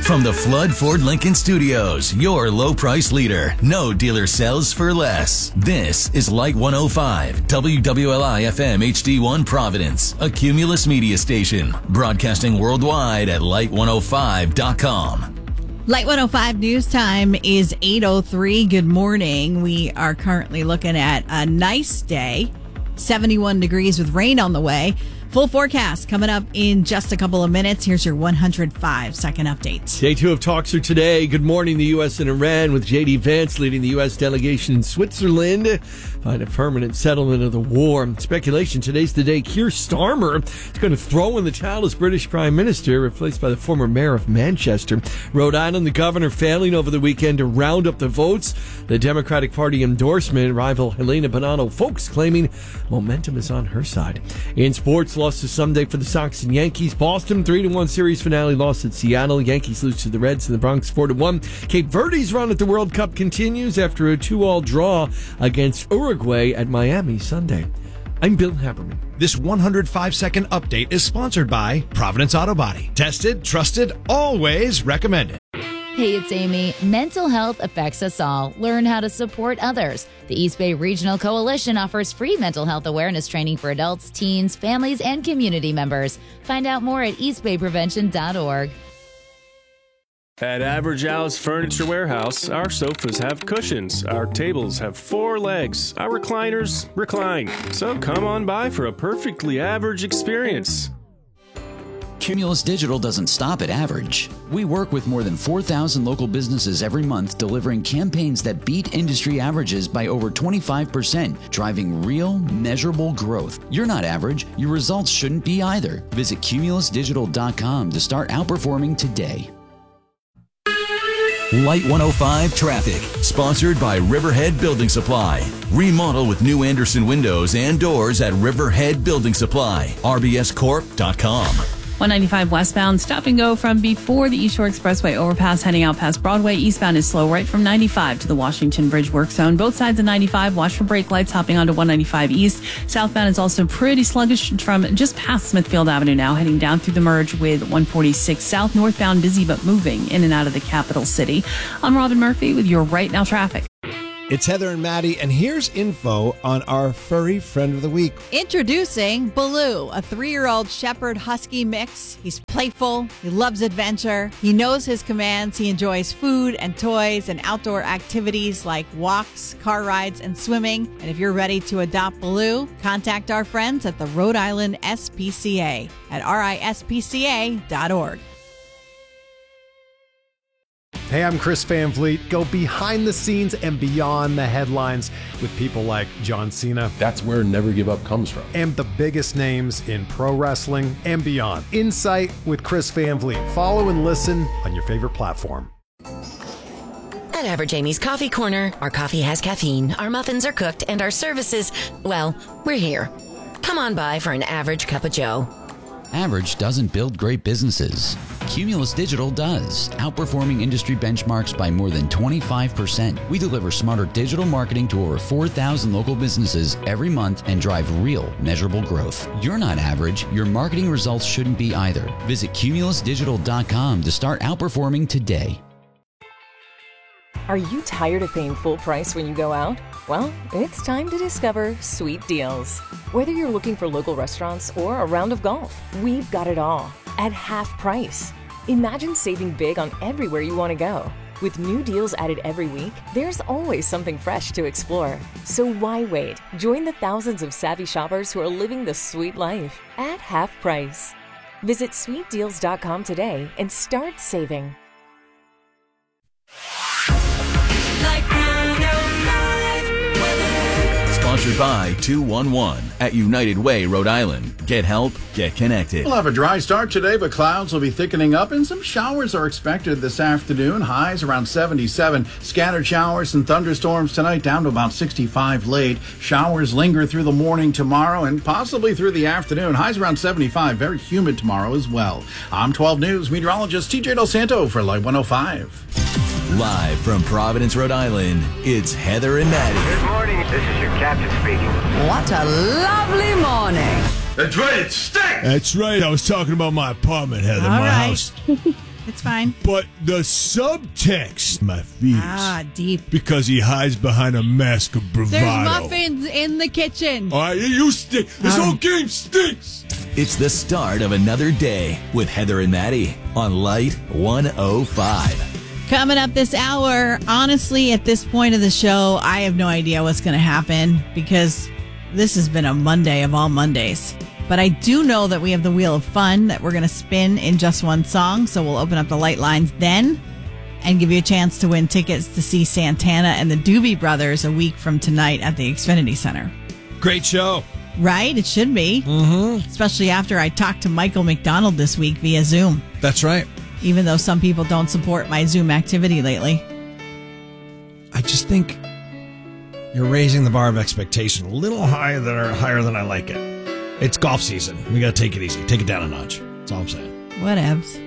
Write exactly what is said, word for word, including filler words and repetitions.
From the Flood Ford Lincoln Studios, your low price leader. No dealer sells for less. This is Light one oh five, W W L I F M H D one Providence, a Cumulus media station, broadcasting worldwide at light one oh five dot com. Light one oh five news time is eight oh three. Good morning. We are currently looking at a nice day, seventy-one degrees with rain on the way. Full forecast coming up in just a couple of minutes. Here's your one hundred five second update. Day two of talks are today. Good morning, the U S and Iran, with J D Vance leading the U S delegation in Switzerland. Find a permanent settlement of the war. Speculation, today's the day Keir Starmer is going to throw in the towel as British Prime Minister, replaced by the former mayor of Manchester. Rhode Island, the governor failing over the weekend to round up the votes. The Democratic Party endorsement, rival Helena Bonanno Folks claiming momentum is on her side. In sports, lost to Sunday for the Sox and Yankees. Boston, three to one series finale loss at Seattle. Yankees lose to the Reds in the Bronx, four to one. Cape Verde's run at the World Cup continues after a two all draw against Uruguay at Miami Sunday. I'm Bill Haberman. This one hundred five second update is sponsored by Providence Auto Body. Tested, trusted, always recommended. Hey, it's Amy. Mental health affects us all. Learn how to support others. The East Bay Regional Coalition offers free mental health awareness training for adults, teens, families, and community members. Find out more at east bay prevention dot org. At Average Al's Furniture Warehouse, our sofas have cushions, our tables have four legs, our recliners recline. So come on by for a perfectly average experience. Cumulus Digital doesn't stop at average. We work with more than four thousand local businesses every month, delivering campaigns that beat industry averages by over twenty-five percent, driving real, measurable growth. You're not average. Your results shouldn't be either. Visit cumulus digital dot com to start outperforming today. Light one oh five Traffic, sponsored by Riverhead Building Supply. Remodel with new Anderson windows and doors at Riverhead Building Supply. R B S corp dot com. one ninety-five westbound, stop and go from before the East Shore Expressway overpass heading out past Broadway. Eastbound is slow right from ninety-five to the Washington Bridge work zone. Both sides of ninety-five, watch for brake lights hopping onto one ninety-five East. Southbound is also pretty sluggish from just past Smithfield Avenue now, heading down through the merge with one forty-six South. Northbound busy but moving in and out of the capital city. I'm Robin Murphy with your Right Now traffic. It's Heather and Maddie, and here's info on our furry friend of the week. Introducing Baloo, a three-year-old shepherd husky mix. He's playful, he loves adventure, he knows his commands, he enjoys food and toys and outdoor activities like walks, car rides, and swimming. And if you're ready to adopt Baloo, contact our friends at the Rhode Island S P C A at R I S P C A dot org. Hey, I'm Chris Van Vliet. Go behind the scenes and beyond the headlines with people like John Cena. That's where Never Give Up comes from. And the biggest names in pro wrestling and beyond. Insight with Chris Van Vliet. Follow and listen on your favorite platform. At Average Amy's Coffee Corner, our coffee has caffeine, our muffins are cooked, and our services, well, we're here. Come on by for an average cup of joe. Average doesn't build great businesses. Cumulus Digital does, outperforming industry benchmarks by more than twenty-five percent. We deliver smarter digital marketing to over four thousand local businesses every month and drive real, measurable growth. You're not average. Your marketing results shouldn't be either. Visit cumulus digital dot com to start outperforming today. Are you tired of paying full price when you go out? Well, it's time to discover Sweet Deals. Whether you're looking for local restaurants or a round of golf, we've got it all at half price. Imagine saving big on everywhere you want to go. With new deals added every week, there's always something fresh to explore. So why wait? Join the thousands of savvy shoppers who are living the sweet life at half price. Visit sweet deals dot com today and start saving. Sponsored by two one one at United Way, Rhode Island. Get help, get connected. We'll have a dry start today, but clouds will be thickening up and some showers are expected this afternoon. Highs around seventy-seven. Scattered showers and thunderstorms tonight down to about sixty-five late. Showers linger through the morning tomorrow and possibly through the afternoon. Highs around seventy-five. Very humid tomorrow as well. I'm twelve News meteorologist T J Del Santo for Light one oh five. Live from Providence, Rhode Island, it's Heather and Maddie. Good morning. This is your captain speaking. What a lovely morning. That's right. It stinks. That's right. I was talking about my apartment, Heather. All my right. house. It's fine. But the subtext, my fears. Ah, deep. Because he hides behind a mask of bravado. There's muffins in the kitchen. All right, you stink. This whole game stinks. It's the start of another day with Heather and Maddie on Light one oh five. Coming up this hour, honestly, at this point of the show, I have no idea what's going to happen because this has been a Monday of all Mondays. But I do know that we have the Wheel of Fun that we're going to spin in just one song. So we'll open up the light lines then and give you a chance to win tickets to see Santana and the Doobie Brothers a week from tonight at the Xfinity Center. Great show. Right? It should be. Mm-hmm. Especially after I talked to Michael McDonald this week via Zoom. That's right. Even though some people don't support my Zoom activity lately. I just think you're raising the bar of expectation a little higher than, or higher than I like it. It's golf season. We got to take it easy. Take it down a notch. That's all I'm saying. Whatevs.